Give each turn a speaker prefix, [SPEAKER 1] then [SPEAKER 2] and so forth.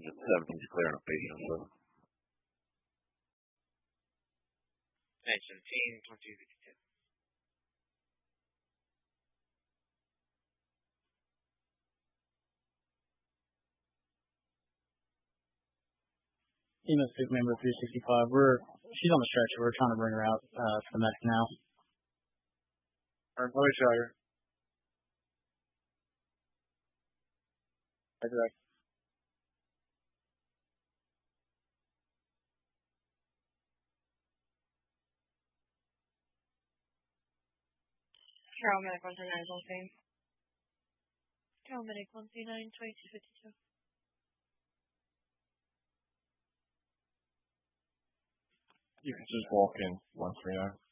[SPEAKER 1] 17's clear on patient, so.
[SPEAKER 2] Attention, team 2252.
[SPEAKER 3] EMS Big Member 365. She's on the stretcher. We're trying to bring her out to the medic now.
[SPEAKER 4] Alright, voice shire. Direct.
[SPEAKER 5] Paramedic 139 is on scene. Paramedic 139, 2252.
[SPEAKER 4] You can just walk in 139.